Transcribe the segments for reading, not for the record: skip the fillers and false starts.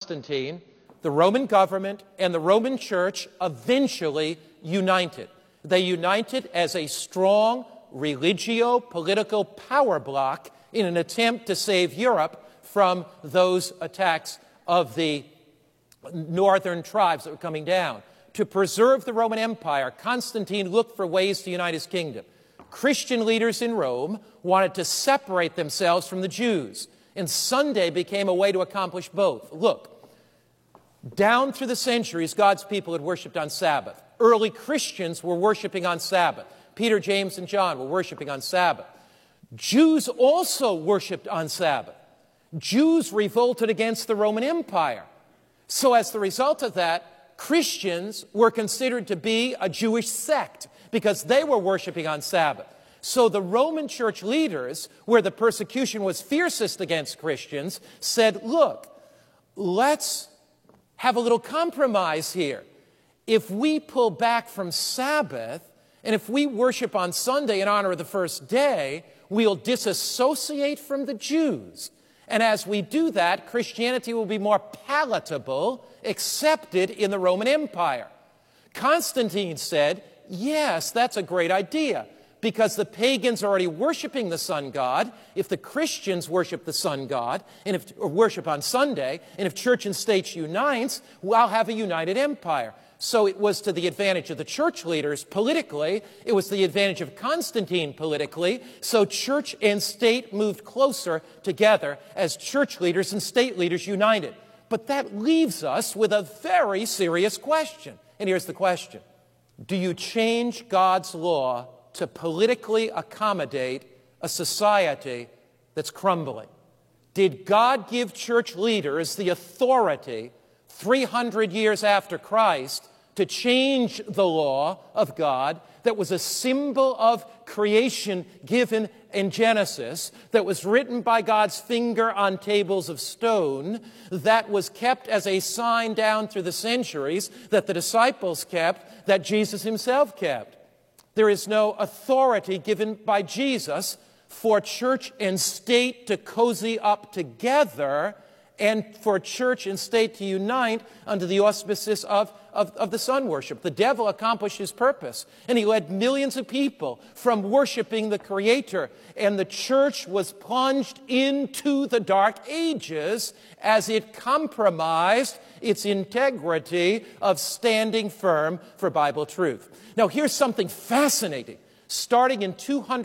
Constantine, the Roman government and the Roman Church eventually united. They united as a strong religio-political power bloc in an attempt to save Europe from those attacks of the northern tribes that were coming down. To preserve the Roman Empire, Constantine looked for ways to unite his kingdom. Christian leaders in Rome wanted to separate themselves from the Jews, and Sunday became a way to accomplish both. Look, down through the centuries, God's people had worshipped on Sabbath. Early Christians were worshiping on Sabbath. Peter, James, and John were worshiping on Sabbath. Jews also worshipped on Sabbath. Jews revolted against the Roman Empire. So as the result of that, Christians were considered to be a Jewish sect because they were worshiping on Sabbath. So the Roman church leaders, where the persecution was fiercest against Christians, said, look, let's have a little compromise here. If we pull back from Sabbath, and if we worship on Sunday in honor of the first day, we'll disassociate from the Jews. And as we do that, Christianity will be more palatable, accepted in the Roman Empire. Constantine said, yes, that's a great idea, because the pagans are already worshiping the sun god. If the Christians worship the sun god, or worship on Sunday, and if church and state unites, we'll have a united empire. So it was to the advantage of the church leaders politically. It was to the advantage of Constantine politically. So church and state moved closer together as church leaders and state leaders united. But that leaves us with a very serious question. And here's the question. Do you change God's law to politically accommodate a society that's crumbling? Did God give church leaders the authority 300 years after Christ to change the law of God that was a symbol of creation given in Genesis, that was written by God's finger on tables of stone, that was kept as a sign down through the centuries, that the disciples kept, that Jesus himself kept? There is no authority given by Jesus for church and state to cozy up together and for church and state to unite under the auspices of the sun worship. The devil accomplished his purpose, and he led millions of people from worshiping the Creator, and the church was plunged into the dark ages as it compromised its integrity of standing firm for Bible truth. Now, here's something fascinating. Starting in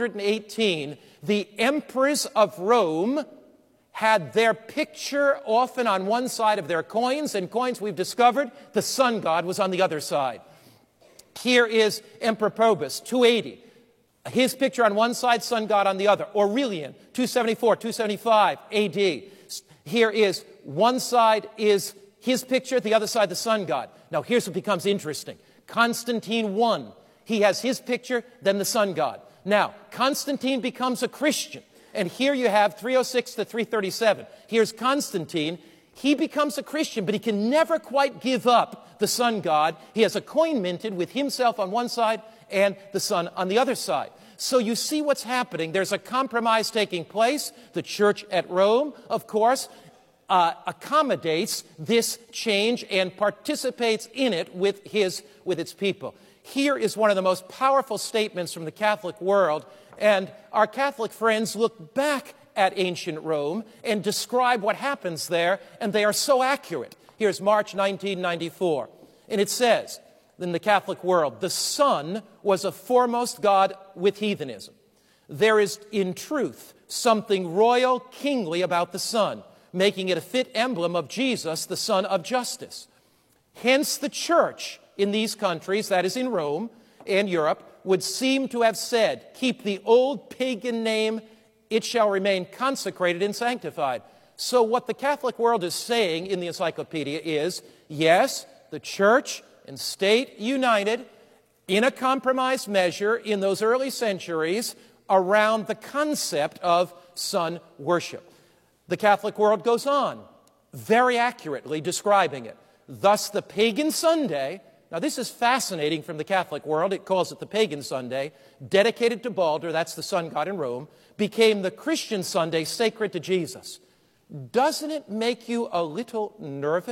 218, the emperors of Rome had their picture often on one side of their coins, and coins we've discovered, the sun god was on the other side. Here is Emperor Probus, 280. His picture on one side, sun god on the other. Aurelian, 274, 275 AD. Here is one side is his picture, the other side the sun god. Now here's what becomes interesting. Constantine I, he has his picture, then the sun god. Now, Constantine becomes a Christian. And here you have 306 to 337. Here's Constantine. He becomes a Christian, but he can never quite give up the sun god. He has a coin minted with himself on one side and the sun on the other side. So you see what's happening. There's a compromise taking place. The church at Rome, of course, accommodates this change and participates in it with its people. Here is one of the most powerful statements from the Catholic world. And our Catholic friends look back at ancient Rome and describe what happens there, and they are so accurate. Here's March 1994. And it says, in the Catholic world, the sun was a foremost god with heathenism. There is, in truth, something royal, kingly about the sun, making it a fit emblem of Jesus, the Son of Justice. Hence the church in these countries, that is in Rome and Europe, would seem to have said, keep the old pagan name, it shall remain consecrated and sanctified. So what the Catholic world is saying in the encyclopedia is, yes, the church and state united in a compromised measure in those early centuries around the concept of sun worship. The Catholic world goes on, very accurately describing it. Thus the pagan Sunday, now this is fascinating from the Catholic world, it calls it the pagan Sunday, dedicated to Balder, that's the sun god in Rome, became the Christian Sunday sacred to Jesus. Doesn't it make you a little nervous?